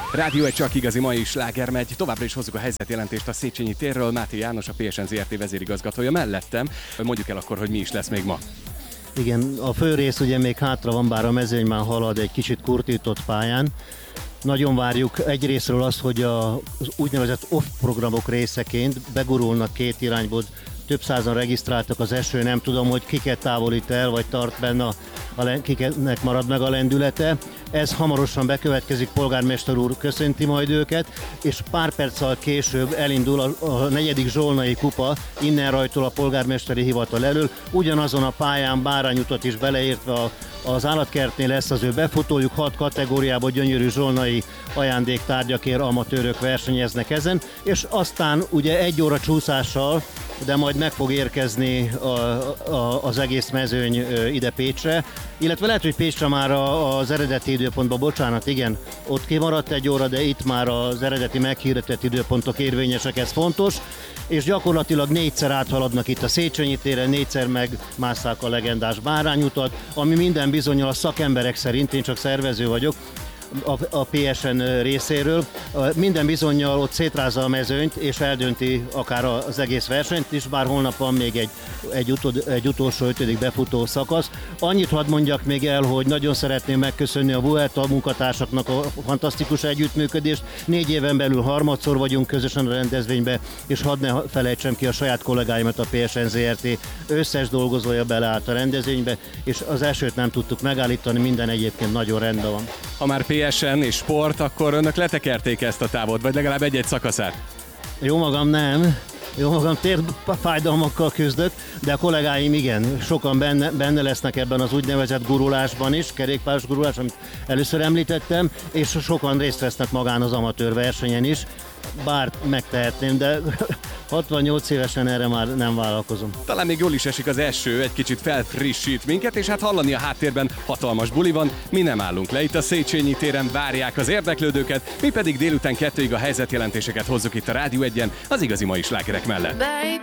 Rádió egy csak igazi mai sláger megy. Továbbra is hozzuk a helyzetjelentést a Széchenyi térről. Máté János, a PSN Zrt. Vezérigazgatója mellettem. Mondjuk el akkor, hogy mi is lesz még ma. Igen, a fő rész ugye még hátra van, bár a mezőny már halad egy kicsit kurtított pályán. Nagyon várjuk egyrésztről azt, hogy az úgynevezett off programok részeként begurulnak két irányból. Több százan regisztráltak az eső, nem tudom, hogy kiket távolít el, vagy tart benne, kiknek marad meg a lendülete. Ez hamarosan bekövetkezik, polgármester úr köszönti majd őket, és pár perccel később elindul a 4. Zsolnai kupa, innen rajtól a polgármesteri hivatal elől. Ugyanazon a pályán bárányutat is beleértve az állatkertnél lesz az ő befutójuk, 6 kategóriában gyönyörű zsolnai ajándéktárgyakért amatőrök versenyeznek ezen, és aztán ugye 1 óra csúszással, de majd meg fog érkezni az egész mezőny ide Pécsre, illetve lehet, hogy Pécsre már az eredeti időpontban, bocsánat, igen, ott kimaradt 1 óra, de itt már az eredeti meghirdetett időpontok érvényesek, ez fontos, és gyakorlatilag 4-szer áthaladnak itt a Széchenyi téren, 4-szer megmásszák a legendás bárányutat, ami minden bizonnyal a szakemberek szerint, én csak szervező vagyok, a PSN részéről. Minden bizonnyal ott szétrázza a mezőnyt, és eldönti akár az egész versenyt is, bár holnap van még egy utolsó 5. befutó szakasz. Annyit hadd mondjak még el, hogy nagyon szeretném megköszönni a Vuelta munkatársaknak a fantasztikus együttműködést. 4 éven belül harmadszor vagyunk közösen a rendezvényben, és hadd ne felejtsem ki a saját kollégáimat, a PSN Zrt. Összes dolgozója beleállt a rendezvénybe, és az esőt nem tudtuk megállítani, minden egyébként nagyon rendben van. Ha már PSN és sport, akkor önök letekerték ezt a távot, vagy legalább egy-egy szakaszát? Jó magam nem. Jó magam térfájdalmakkal küzdök, de a kollégáim igen, sokan benne lesznek ebben az úgynevezett gurulásban is, kerékpáros gurulás, amit először említettem, és sokan részt vesznek magán az amatőr versenyen is, bár megtehetném, de 68 évesen erre már nem vállalkozom. Talán még jól is esik az eső, egy kicsit felfrissít minket, és hát hallani a háttérben hatalmas buli van, mi nem állunk le. Itt a Széchenyi téren várják az érdeklődőket, mi pedig délután 2-ig a helyzetjelentéseket hozzuk itt a Rádió 1-en, az igazi mai slágerek mellett.